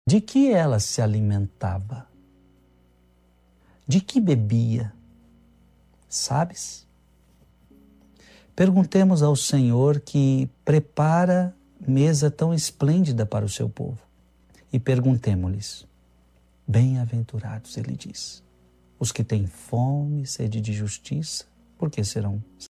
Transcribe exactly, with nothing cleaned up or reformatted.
De que ela se alimentava? De que bebia? Sabes? Perguntemos ao Senhor que prepara mesa tão esplêndida para o seu povo. E perguntemo-lhes, bem-aventurados, ele diz, os que têm fome e sede de justiça, porque serão